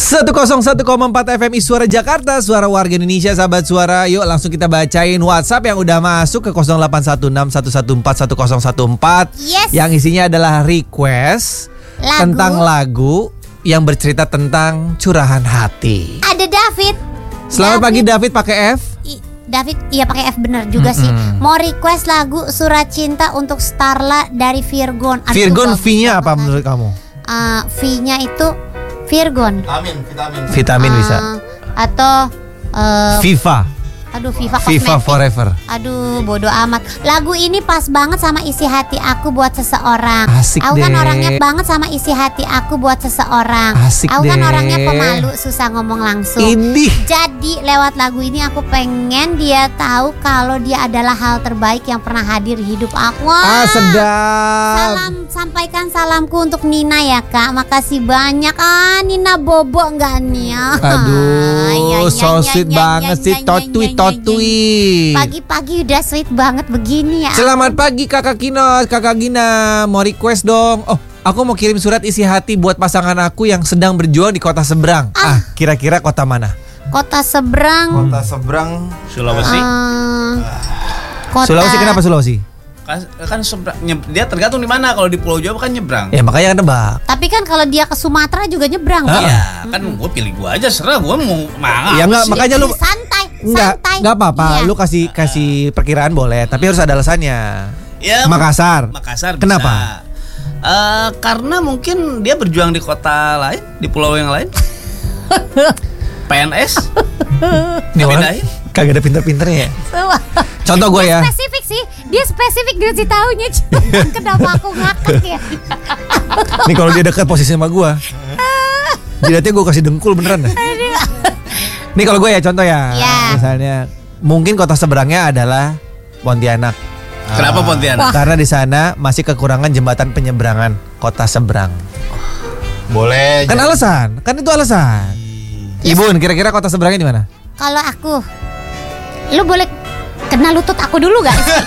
101,4 FM Suara Jakarta, suara warga Indonesia, sahabat suara. Yuk langsung kita bacain WhatsApp yang udah masuk ke 0816114114. Yes. Yang isinya adalah request tentang lagu yang bercerita tentang curahan hati. Ada David. Selamat pagi David, pakai F. David, iya pakai F bener juga sih. Mau request lagu Surat Cinta untuk Starla dari Virgon. Virgon V-nya apa menurut kamu? V-nya itu Virgon. Vitamin bisa. Atau Viva. Aduh, Viva Forever. Aduh, bodo amat. Lagu ini pas banget sama isi hati aku buat seseorang. Asik Aku kan deh. orangnya banget sama isi hati aku buat seseorang. Asik Aku kan deh. orangnya pemalu, susah ngomong langsung. Idih. Jadi lewat lagu ini aku pengen dia tahu kalau dia adalah hal terbaik yang pernah hadir di hidup aku. Sedap. Sampaikan salamku untuk Nina ya Kak. Makasih banyak. Nina bobo nggak nih? Aduh, so sweet banget sih. Totui. Pagi-pagi udah sweet banget begini ya. Selamat pagi Kakak Gina, mau request dong. Oh, aku mau kirim surat isi hati buat pasangan aku yang sedang berjuang di kota seberang. Kira-kira kota mana? Kota seberang. Sulawesi. Sulawesi, kenapa Sulawesi? Kan dia tergantung di mana. Kalau di Pulau Jawa kan nyebrang. Ya makanya kan nebak. Tapi kan kalau dia ke Sumatera juga nyebrang. Iya, kan gue pilih gue aja, serah gue mau Ya enggak, makanya lu santai. enggak apa-apa. Iya. Lu kasih perkiraan boleh, tapi harus ada alasannya. Ya, Makassar bisa. Kenapa? Karena mungkin dia berjuang di kota lain, di pulau yang lain. PNS. Nih orang Dibedain. kagak ada pinter-pinternya ya. Contoh gue ya. Spesifik sih. Dia spesifik ngasih taunya. Kenapa aku ngakak ya? Nih kalau dia dekat posisi sama gue, jidatnya gue kasih dengkul beneran dah. Nih kalau gue ya contoh ya. Misalnya mungkin kota seberangnya adalah Pontianak. Kenapa Pontianak? Karena di sana masih kekurangan jembatan penyeberangan kota seberang. Boleh. Kan alasan, kan itu alasan. Ibu, kira-kira kota seberangnya di mana? Kalau aku, lu boleh kena lutut aku dulu gak sih?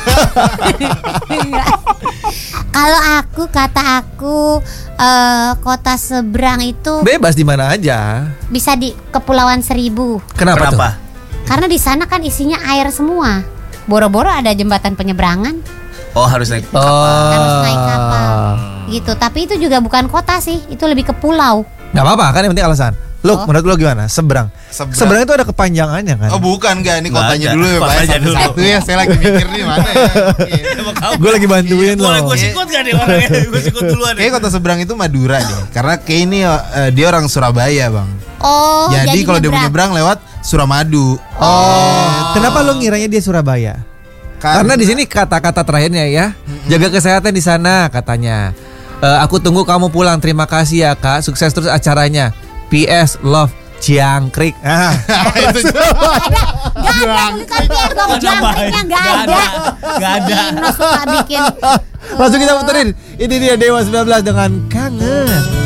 Kalau aku, kata aku, kota seberang itu Bebas di mana aja. bisa di Kepulauan Seribu. Kenapa tuh? Karena di sana kan isinya air semua. Boro-boro ada jembatan penyeberangan. Oh, harus naik kapal. Harus naik kapal. Gitu. Tapi itu juga bukan kota sih, itu lebih ke pulau. Gak apa-apa kan, yang penting alasan. Lu menurut lu gimana? Seberang itu ada kepanjangannya kan? Oh bukan, enggak, ini Nggak kotanya ada. dulu ya Pak. Kotanya dulu. Satu ya, saya lagi mikir nih mana ya. Gue lagi bantuin lo. Boleh gue sikut gak nih orangnya? Gue sikut duluan. Kayak kota seberang itu Madura deh. Karena kayak ini dia orang Surabaya bang. Oh, Jadi kalau dia mau nyebrang lewat Suramadu. Kenapa lu ngiranya dia Surabaya? Karena di sini kata-kata terakhirnya ya, jaga kesehatan di sana katanya. Aku tunggu kamu pulang. Terima kasih ya Kak. Sukses terus acaranya. PS love jangkrik. Itu Gak ada. Suka bikin. Langsung kita puterin. Ini dia Dewa 19 dengan Kangen.